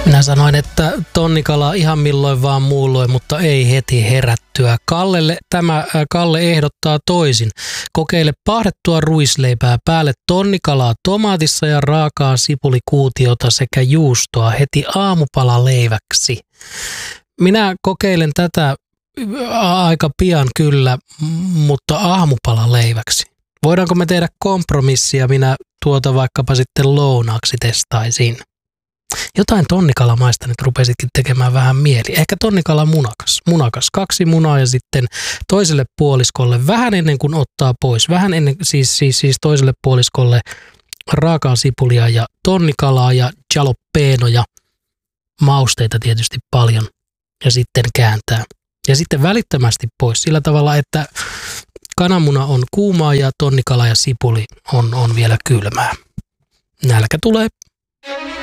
Minä sanoin, että tonnikala ihan milloin vaan muulloin, mutta ei heti herättyä. Kalle ehdottaa toisin. Kokeile pahdettua ruisleipää päälle tonnikalaa tomaatissa ja raakaa sipulikuutiota sekä juustoa heti aamupalaleiväksi. Minä kokeilen tätä aika pian kyllä, mutta aamupalaleiväksi. Voidaanko me tehdä kompromissia? Minä tuota vaikkapa sitten lounaaksi testaisin. Jotain tonnikalamaista nyt rupesitkin tekemään vähän mieli. Ehkä tonnikala munakas. 2 munaa ja sitten toiselle puoliskolle vähän ennen kuin ottaa pois. Vähän ennen, siis toiselle puoliskolle raakaa sipulia ja tonnikalaa ja jalapenoja. Mausteita tietysti paljon. Ja sitten kääntää. Ja sitten välittömästi pois sillä tavalla, että kananmuna on kuumaa ja tonnikala ja sipuli on vielä kylmää. Nälkä tulee.